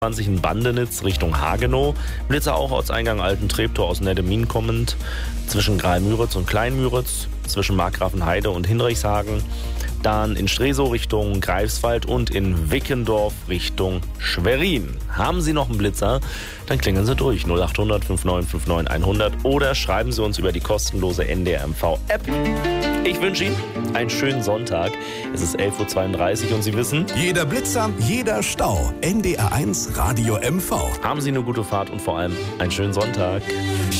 20 in Bandenitz Richtung Hagenow. Blitzer auch aus Eingang Alten Treptow aus Neddemin kommend. Zwischen Greimüritz und Kleinmüritz. Zwischen Markgrafenheide und Hinrichshagen. Dann in Stresow Richtung Greifswald und in Wickendorf Richtung Schwerin. Haben Sie noch einen Blitzer? Dann klingeln Sie durch 0800 5959 100 oder schreiben Sie uns über die kostenlose NDR-MV-App. Ich wünsche Ihnen einen schönen Sonntag. Es ist 11.32 Uhr und Sie wissen... Jeder Blitzer, jeder Stau. NDR1 Radio MV. Haben Sie eine gute Fahrt und vor allem einen schönen Sonntag.